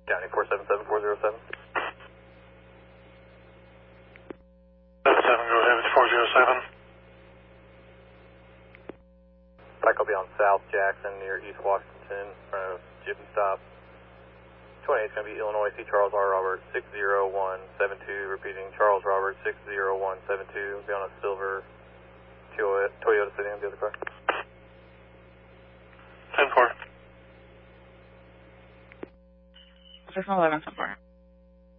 County 477407. 77, go ahead, it's 407. Back will be on South Jackson near East Washington, in front of Jiffy Stop. 28 is going to be Illinois C. Charles R. Robert 60172, repeating Charles Robert 60172, be on a silver Toyota sitting on the other car. 10-4. Just 11 so far.